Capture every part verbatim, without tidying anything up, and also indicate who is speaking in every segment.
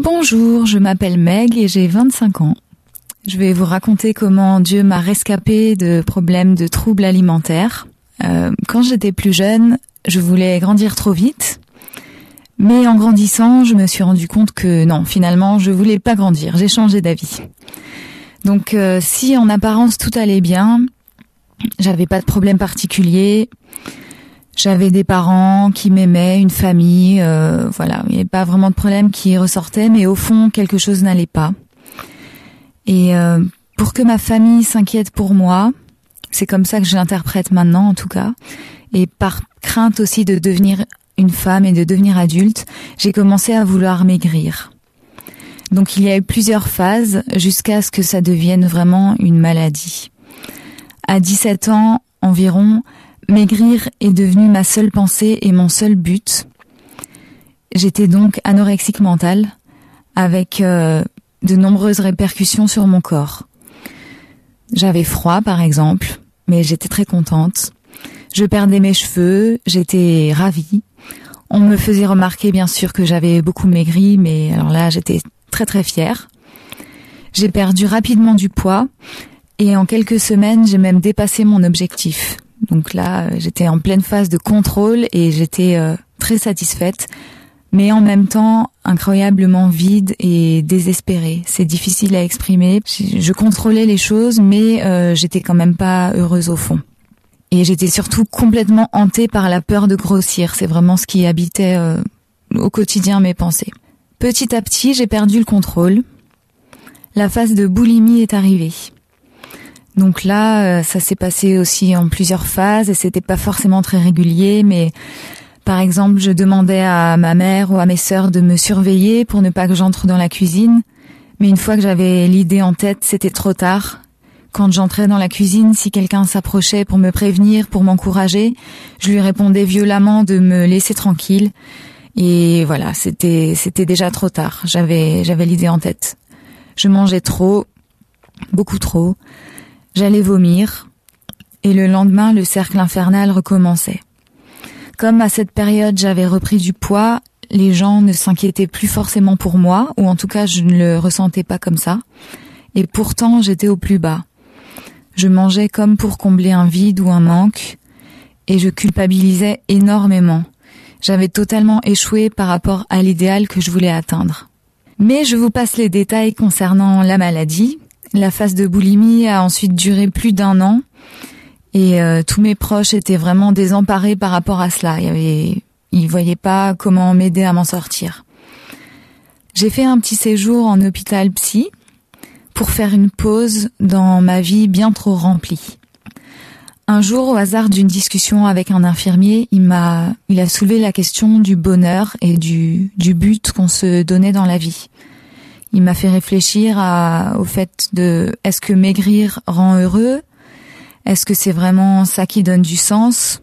Speaker 1: Bonjour, je m'appelle Meg et j'ai vingt-cinq ans. Je vais vous raconter comment Dieu m'a rescapée de problèmes de troubles alimentaires. Euh, quand j'étais plus jeune, je voulais grandir trop vite. Mais en grandissant, je me suis rendu compte que non, finalement, je voulais pas grandir. J'ai changé d'avis. Donc, euh, si en apparence tout allait bien, j'avais pas de problème particulier. J'avais des parents qui m'aimaient, une famille, euh, voilà, il n'y avait pas vraiment de problème qui ressortait, mais au fond, quelque chose n'allait pas. Et euh, pour que ma famille s'inquiète pour moi, c'est comme ça que je l'interprète maintenant en tout cas, et par crainte aussi de devenir une femme et de devenir adulte, j'ai commencé à vouloir maigrir. Donc il y a eu plusieurs phases jusqu'à ce que ça devienne vraiment une maladie. À dix-sept ans environ, maigrir est devenu ma seule pensée et mon seul but. J'étais donc anorexique mentale, avec euh, de nombreuses répercussions sur mon corps. J'avais froid, par exemple, mais j'étais très contente. Je perdais mes cheveux, j'étais ravie. On me faisait remarquer, bien sûr, que j'avais beaucoup maigri, mais alors là, j'étais très très fière. J'ai perdu rapidement du poids, et en quelques semaines, j'ai même dépassé mon objectif. Donc là, j'étais en pleine phase de contrôle et j'étais euh, très satisfaite, mais en même temps incroyablement vide et désespérée. C'est difficile à exprimer. Je contrôlais les choses, mais euh, j'étais quand même pas heureuse au fond. Et j'étais surtout complètement hantée par la peur de grossir. C'est vraiment ce qui habitait euh, au quotidien mes pensées. Petit à petit, j'ai perdu le contrôle. La phase de boulimie est arrivée. Donc là, ça s'est passé aussi en plusieurs phases et c'était pas forcément très régulier, mais par exemple, je demandais à ma mère ou à mes sœurs de me surveiller pour ne pas que j'entre dans la cuisine, mais une fois que j'avais l'idée en tête, c'était trop tard. Quand j'entrais dans la cuisine, si quelqu'un s'approchait pour me prévenir, pour m'encourager, je lui répondais violemment de me laisser tranquille et voilà, c'était c'était déjà trop tard. J'avais j'avais l'idée en tête. Je mangeais trop, beaucoup trop. J'allais vomir, et le lendemain, le cercle infernal recommençait. Comme à cette période, j'avais repris du poids, les gens ne s'inquiétaient plus forcément pour moi, ou en tout cas, je ne le ressentais pas comme ça. Et pourtant, j'étais au plus bas. Je mangeais comme pour combler un vide ou un manque, et je culpabilisais énormément. J'avais totalement échoué par rapport à l'idéal que je voulais atteindre. Mais je vous passe les détails concernant la maladie. La phase de boulimie a ensuite duré plus d'un an et euh, tous mes proches étaient vraiment désemparés par rapport à cela. Il y avait, ils voyaient pas comment m'aider à m'en sortir. J'ai fait un petit séjour en hôpital psy pour faire une pause dans ma vie bien trop remplie. Un jour, au hasard d'une discussion avec un infirmier, il m'a, il a soulevé la question du bonheur et du, du but qu'on se donnait dans la vie. Il m'a fait réfléchir à, au fait de est-ce que maigrir rend heureux? Est-ce que c'est vraiment ça qui donne du sens?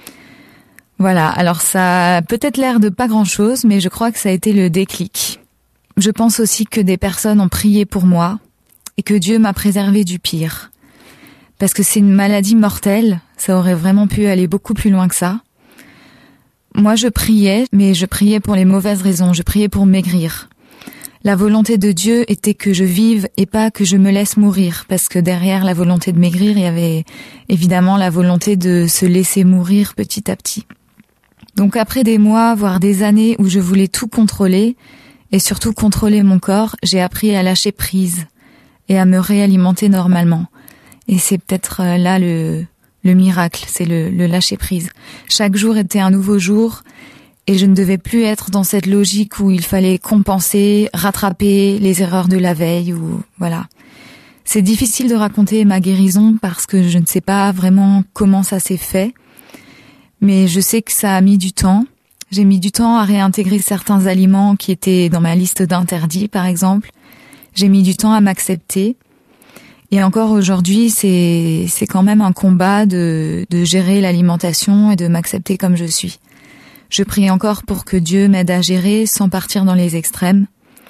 Speaker 1: Voilà, alors ça a peut-être l'air de pas grand-chose, mais je crois que ça a été le déclic. Je pense aussi que des personnes ont prié pour moi et que Dieu m'a préservé du pire. Parce que c'est une maladie mortelle, ça aurait vraiment pu aller beaucoup plus loin que ça. Moi je priais, mais je priais pour les mauvaises raisons, je priais pour maigrir. La volonté de Dieu était que je vive et pas que je me laisse mourir, parce que derrière la volonté de maigrir, il y avait évidemment la volonté de se laisser mourir petit à petit. Donc après des mois, voire des années où je voulais tout contrôler, et surtout contrôler mon corps, j'ai appris à lâcher prise et à me réalimenter normalement. Et c'est peut-être là le, le miracle, c'est le, le lâcher prise. Chaque jour était un nouveau jour, et je ne devais plus être dans cette logique où il fallait compenser, rattraper les erreurs de la veille ou voilà. C'est difficile de raconter ma guérison parce que je ne sais pas vraiment comment ça s'est fait, mais je sais que ça a mis du temps. J'ai mis du temps à réintégrer certains aliments qui étaient dans ma liste d'interdits, par exemple. J'ai mis du temps à m'accepter. Et encore aujourd'hui, c'est c'est quand même un combat de de gérer l'alimentation et de m'accepter comme je suis. Je prie encore pour que Dieu m'aide à gérer sans partir dans les extrêmes.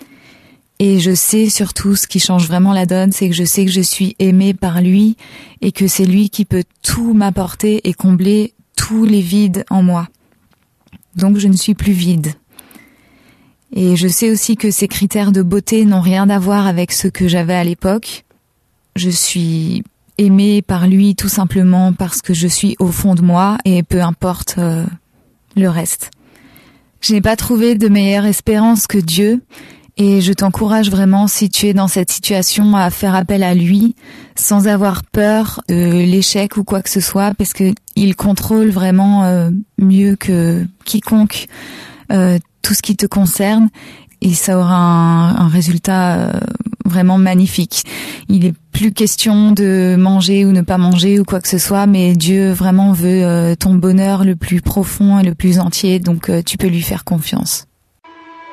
Speaker 1: Et je sais surtout ce qui change vraiment la donne, c'est que je sais que je suis aimée par lui et que c'est lui qui peut tout m'apporter et combler tous les vides en moi. Donc je ne suis plus vide. Et je sais aussi que ces critères de beauté n'ont rien à voir avec ceux que j'avais à l'époque. Je suis aimée par lui tout simplement parce que je suis au fond de moi et peu importe euh, le reste. Je n'ai pas trouvé de meilleure espérance que Dieu et je t'encourage vraiment, si tu es dans cette situation, à faire appel à lui sans avoir peur de l'échec ou quoi que ce soit, parce que il contrôle vraiment euh, mieux que quiconque euh, tout ce qui te concerne et ça aura un, un résultat euh, vraiment magnifique. Il est plus question de manger ou ne pas manger ou quoi que ce soit, mais Dieu vraiment veut euh, ton bonheur le plus profond et le plus entier, donc euh, tu peux lui faire confiance.